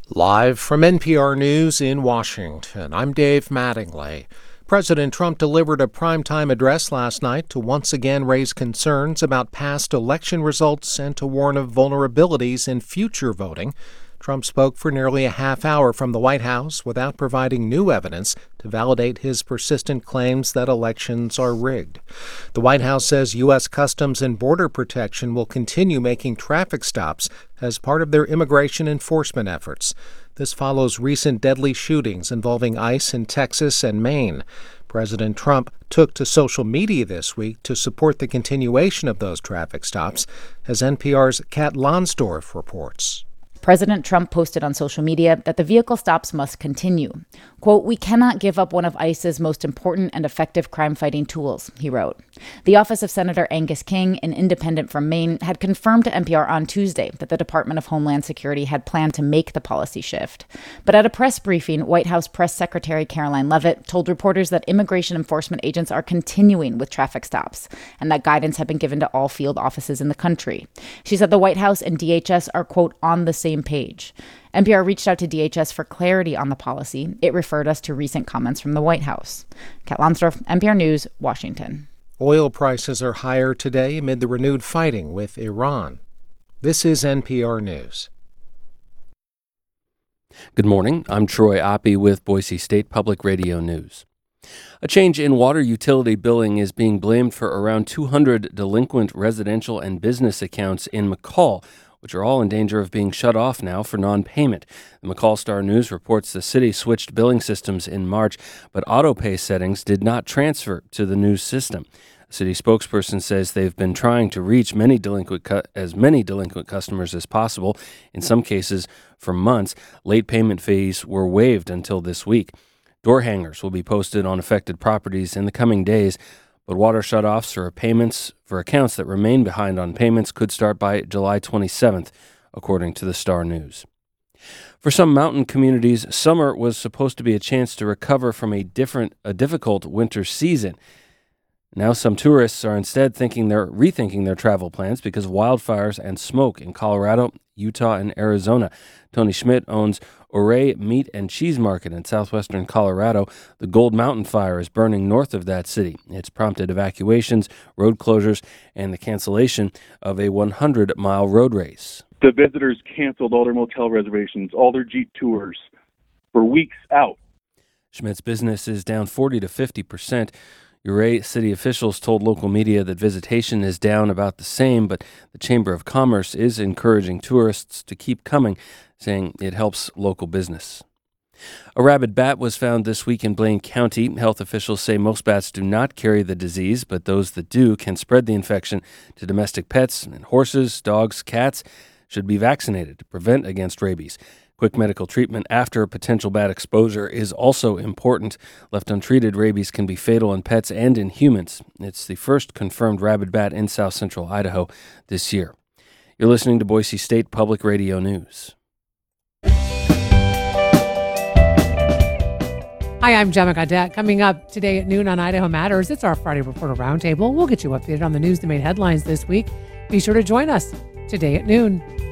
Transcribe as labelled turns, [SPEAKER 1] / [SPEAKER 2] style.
[SPEAKER 1] Live from NPR News in Washington, I'm Dave Mattingly. President Trump delivered a primetime address last night to once again raise concerns about past election results and to warn of vulnerabilities in future voting. Trump spoke for nearly a half hour from the White House without providing new evidence to validate his persistent claims that elections are rigged. The White House says U.S. Customs and Border Protection will continue making traffic stops as part of their immigration enforcement efforts. This follows recent deadly shootings involving ICE in Texas and Maine. President Trump took to social media this week to support the continuation of those traffic stops, as NPR's Kat Lonsdorf reports.
[SPEAKER 2] President Trump posted on social media that the vehicle stops must continue. Quote, "We cannot give up one of ICE's most important and effective crime-fighting tools," he wrote. The office of Senator Angus King, an independent from Maine, had confirmed to NPR on Tuesday that the Department of Homeland Security had planned to make the policy shift. But at a press briefing, White House Press Secretary Caroline Leavitt told reporters that immigration enforcement agents are continuing with traffic stops and that guidance had been given to all field offices in the country. She said the White House and DHS are, quote, "on the same page." NPR reached out to DHS for clarity on the policy. It referred us to recent comments from the White House. Kat Lonsdorf, NPR News, Washington.
[SPEAKER 1] Oil prices are higher today amid the renewed fighting with Iran. This is NPR News.
[SPEAKER 3] Good morning. I'm Troy Oppie with Boise State Public Radio News. A change in water utility billing is being blamed for around 200 delinquent residential and business accounts in McCall, which are all in danger of being shut off now for non-payment. The McCall Star News reports the city switched billing systems in March, but autopay settings did not transfer to the new system. A city spokesperson says they've been trying to reach as many delinquent customers as possible. In some cases, for months, late payment fees were waived until this week. Door hangers will be posted on affected properties in the coming days, but water shutoffs or payments for accounts that remain behind on payments could start by July 27th, according to the Star News. For some mountain communities, summer was supposed to be a chance to recover from a difficult winter season. Now some tourists are instead rethinking their travel plans because of wildfires and smoke in Colorado, Utah, and Arizona. Tony Schmidt owns Ouray Meat and Cheese Market in southwestern Colorado. The Gold Mountain Fire is burning north of that city. It's prompted evacuations, road closures, and the cancellation of a 100-mile road race.
[SPEAKER 4] The visitors canceled all their motel reservations, all their Jeep tours for weeks out.
[SPEAKER 3] Schmidt's business is down 40 to 50%. Ouray city officials told local media that visitation is down about the same, but the Chamber of Commerce is encouraging tourists to keep coming, saying it helps local business. A rabid bat was found this week in Blaine County. Health officials say most bats do not carry the disease, but those that do can spread the infection to domestic pets, and horses, dogs, cats should be vaccinated to prevent against rabies. Quick medical treatment after potential bat exposure is also important. Left untreated, rabies can be fatal in pets and in humans. It's the first confirmed rabid bat in south central Idaho this year. You're listening to Boise State Public Radio News.
[SPEAKER 5] Hi, I'm Gemma Gaudette. Coming up today at noon on Idaho Matters, it's our Friday Reporter Roundtable. We'll get you updated on the news that made headlines this week. Be sure to join us today at noon.